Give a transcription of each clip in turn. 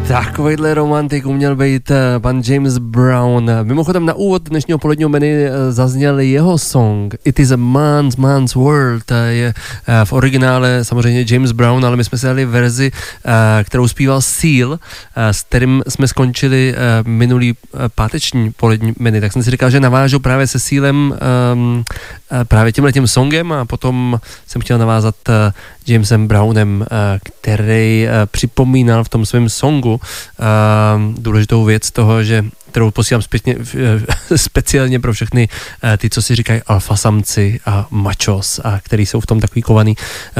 Takovýhle romantik uměl být pan James Brown. Mimochodem na úvod dnešního poledního menu zazněl jeho song It is a man's world. Je v originále samozřejmě James Brown, ale my jsme si dali verzi, kterou zpíval Seal, s kterým jsme skončili minulý páteční polední menu. Tak jsem si říkal, že navážu právě se Sealem právě tímhletím songem a potom jsem chtěl navázat Jamesem Brownem, který připomínal v tom svém songu důležitou věc toho, že kterou posílám speciálně pro všechny ty, co si říkají alfa samci a machos a který jsou v tom takový kovaný.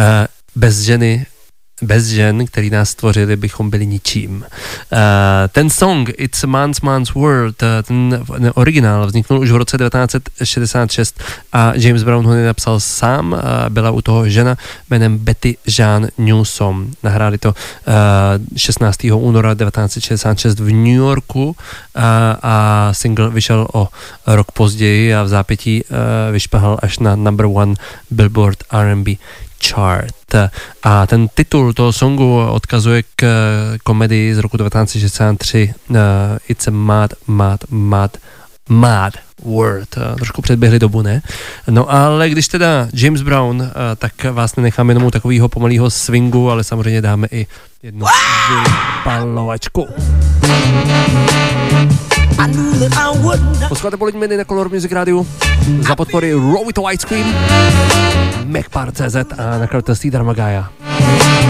Bez žen, který nás stvořili, bychom byli ničím. Ten song It's a Man's World, ten originál vzniknul už v roce 1966 a James Brown ho nenapsal sám, byla u toho žena jménem Betty Jean Newsom. Nahráli to 16. února 1966 v New Yorku a single vyšel o rok později a v zápětí vyšpahal až na number 1 Billboard R&B chart. A ten titul toho songu odkazuje k komedii z roku 1963 It's a Mad World. Trošku předběhli dobu, ne? No ale když teda James Brown, tak vás nenecháme jenom u takového pomalého swingu, ale samozřejmě dáme i jednu vypalovačku. Posloucháte polední menu na Color Music Radio za podpory Row It to Widescreen, Macpar.cz a nakladatelství Dharmagaya.